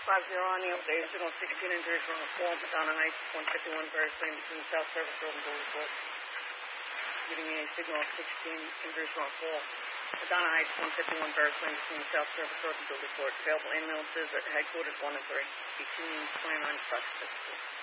on the update, signal 16 injuries from a fall, Madonna Heights, 151 Ferris Lane between South Service Road and Gold Court. Giving me a signal 16 injuries from a fall. Madonna Heights, 151 Ferris Lane between South Service Road and Gold Court. Available ambulances at headquarters 1 and 3. Between 29 suspects.